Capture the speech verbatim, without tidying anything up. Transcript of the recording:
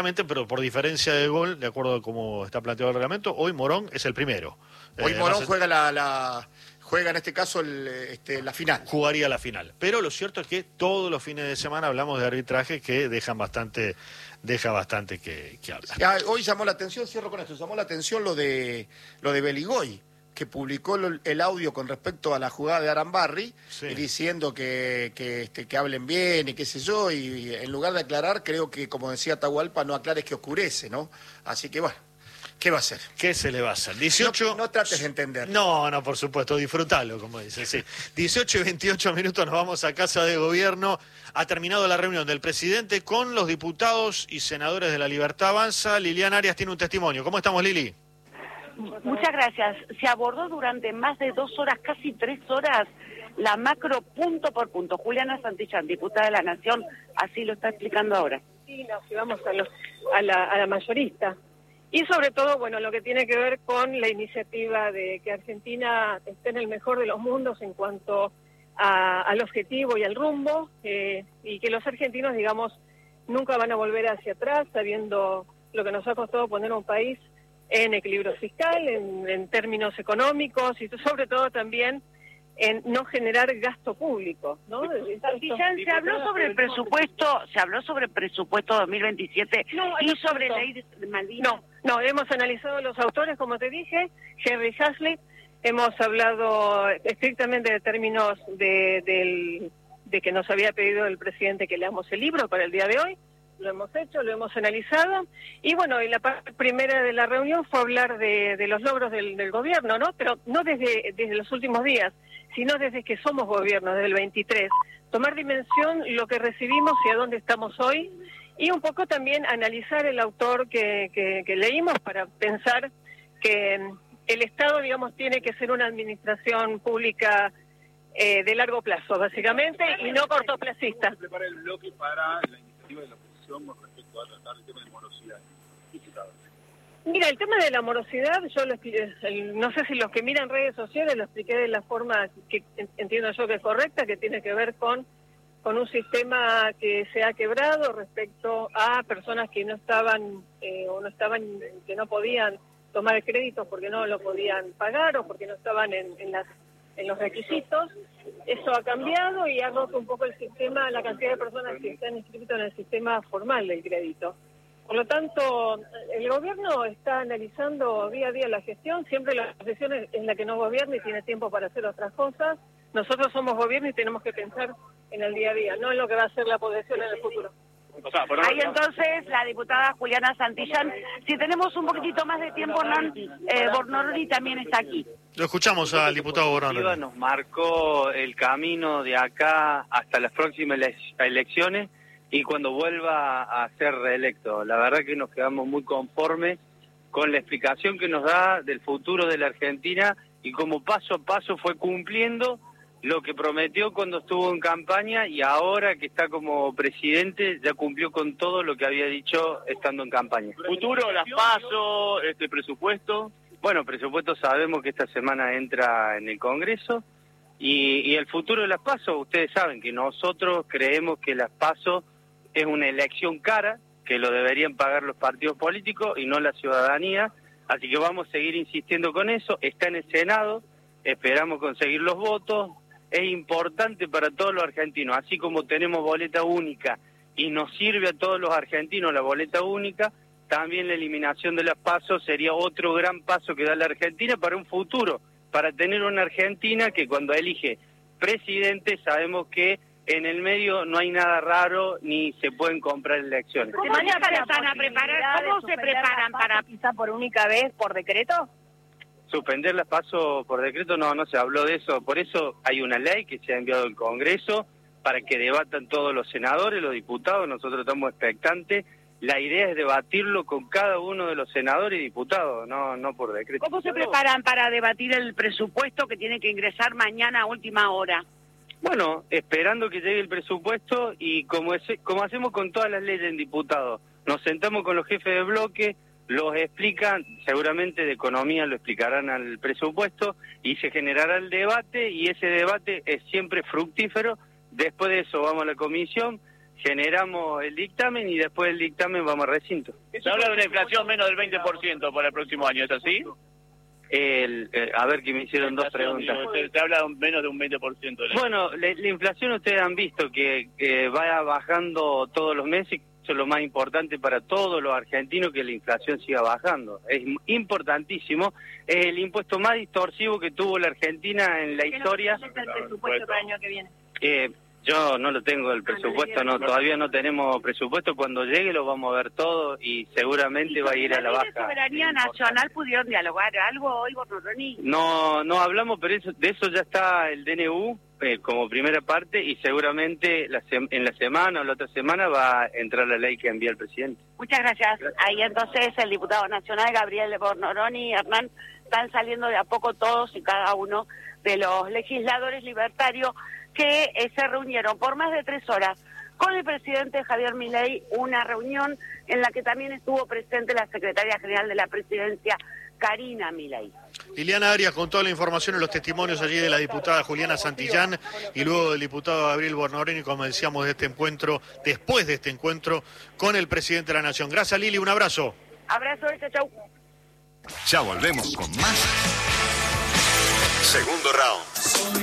Pero por diferencia de gol, de acuerdo a cómo está planteado el reglamento, hoy Morón es el primero. Hoy eh, Morón es... juega la, la juega en este caso el, este, la final. Jugaría la final. Pero lo cierto es que todos los fines de semana hablamos de arbitraje que dejan bastante, deja bastante que, que hablar. Ya, hoy llamó la atención, cierro con esto, llamó la atención lo de lo de Beligoy, que publicó el audio con respecto a la jugada de Arambarri, sí, diciendo que, que, este, que hablen bien y qué sé yo, y en lugar de aclarar, creo que, como decía Atahualpa, no aclares que oscurece, ¿no? Así que bueno, ¿qué va a hacer? ¿Qué se le va a hacer? dieciocho... No, no trates de entender. No, no, por supuesto, disfrutalo, como dicen, sí. dieciocho y veintiocho minutos nos vamos a Casa de Gobierno. Ha terminado la reunión del presidente con los diputados y senadores de La Libertad Avanza. Liliana Arias tiene un testimonio. ¿Cómo estamos, Lili? Muchas gracias. Se abordó durante más de dos horas, casi tres horas, la macro punto por punto. Juliana Santillán, diputada de la Nación, así lo está explicando ahora. Sí, nos llevamos a, los, a, la, a la mayorista. Y sobre todo, bueno, lo que tiene que ver con la iniciativa de que Argentina esté en el mejor de los mundos en cuanto a, al objetivo y al rumbo, eh, y que los argentinos, digamos, nunca van a volver hacia atrás, sabiendo lo que nos ha costado poner un país en equilibrio fiscal, en, en términos económicos y sobre todo también en no generar gasto público, ¿no? Santillán, se habló sobre el presupuesto, se habló sobre el presupuesto dos mil veintisiete no, y sobre la ley de Malvinas. No, no, hemos analizado los autores, como te dije, Henry Hazlitt, hemos hablado estrictamente de términos de, de, de que nos había pedido el presidente que leamos el libro para el día de hoy. Lo hemos hecho, lo hemos analizado, y bueno, y la parte primera de la reunión fue hablar de, de los logros del, del gobierno, ¿no? Pero no desde, desde los últimos días, sino desde que somos gobierno, desde el veintitrés. Tomar dimensión lo que recibimos y a dónde estamos hoy, y un poco también analizar el autor que, que, que leímos para pensar que el Estado, digamos, tiene que ser una administración pública eh, de largo plazo, básicamente, y no cortoplacista. Prepara el bloque para la iniciativa de la con respecto a tratar el tema de morosidad. Mira, el tema de la morosidad, yo lo expliqué, no sé si los que miran redes sociales lo expliqué de la forma que entiendo yo que es correcta, que tiene que ver con, con un sistema que se ha quebrado respecto a personas que no estaban eh, o no estaban, que no podían tomar créditos porque no lo podían pagar o porque no estaban en, en las en los requisitos. Eso ha cambiado y ha roto un poco el sistema, la cantidad de personas que están inscritas en el sistema formal del crédito. Por lo tanto, el gobierno está analizando día a día la gestión, siempre la oposición es la que no gobierna y tiene tiempo para hacer otras cosas. Nosotros somos gobierno y tenemos que pensar en el día a día, no en lo que va a ser la oposición en el futuro. O sea, por ahí entonces la diputada Juliana Santillán, si tenemos un poquitito más de tiempo, Hernán, eh, Bornorri también está aquí. Lo escuchamos al diputado Bornorri. Nos marcó el camino de acá hasta las próximas elecciones y cuando vuelva a ser reelecto. La verdad que nos quedamos muy conformes con la explicación que nos da del futuro de la Argentina y como paso a paso fue cumpliendo lo que prometió cuando estuvo en campaña y ahora que está como presidente ya cumplió con todo lo que había dicho estando en campaña. Futuro, las PASO, este presupuesto. Bueno, presupuesto sabemos que esta semana entra en el Congreso y, y el futuro de las PASO, ustedes saben que nosotros creemos que las PASO es una elección cara, que lo deberían pagar los partidos políticos y no la ciudadanía, así que vamos a seguir insistiendo con eso, está en el Senado, esperamos conseguir los votos. Es importante para todos los argentinos, así como tenemos boleta única y nos sirve a todos los argentinos la boleta única, también la eliminación de las PASO sería otro gran paso que da la Argentina para un futuro, para tener una Argentina que cuando elige presidente sabemos que en el medio no hay nada raro ni se pueden comprar elecciones. ¿Cómo se empiezan a preparar? ¿Cómo se preparan para quizá por única vez por decreto? Suspender las PASO por decreto, no, no se habló de eso. Por eso hay una ley que se ha enviado al Congreso para que debatan todos los senadores, los diputados, nosotros estamos expectantes. La idea es debatirlo con cada uno de los senadores y diputados, no no por decreto. ¿Cómo se preparan para debatir el presupuesto que tiene que ingresar mañana a última hora? Bueno, esperando que llegue el presupuesto y como, es, como hacemos con todas las leyes en diputados, nos sentamos con los jefes de bloque, los explican, seguramente de economía lo explicarán al presupuesto y se generará el debate y ese debate es siempre fructífero. Después de eso vamos a la comisión, generamos el dictamen y después del dictamen vamos al recinto. Se habla de una inflación menos del veinte por ciento para el próximo año, ¿es así? El, eh, a ver, que me hicieron dos preguntas. Se, se habla de un, menos de un veinte por ciento. Bueno, la, la inflación ustedes han visto que, que va bajando todos los meses. Eso es lo más importante para todos los argentinos, que la inflación siga bajando. Es importantísimo. Es el impuesto más distorsivo que tuvo la Argentina en la historia. ¿Qué es el presupuesto para el año que viene? Eh, yo no lo tengo el presupuesto, no, todavía no tenemos presupuesto. Cuando llegue lo vamos a ver todo y seguramente va a ir a la baja. ¿La soberanía nacional pudieron dialogar algo hoy, Bornoroni? No, no hablamos, pero eso, de eso ya está el D N U eh, como primera parte, y seguramente la se, en la semana o la otra semana va a entrar la ley que envía el presidente. Muchas gracias. Ahí entonces el diputado nacional Gabriel Bornoroni y Hernán están saliendo de a poco todos y cada uno de los legisladores libertarios que eh, se reunieron por más de tres horas con el presidente Javier Milei, una reunión en la que también estuvo presente la secretaria general de la presidencia, Karina Milei. Liliana Arias con toda la información y los testimonios allí de la diputada Juliana Santillán y luego del diputado Gabriel Bornoroni, como decíamos, de este encuentro, después de este encuentro con el presidente de la Nación. Gracias, Lili, un abrazo. Abrazo, chau, chau. Ya volvemos con más. Segundo round.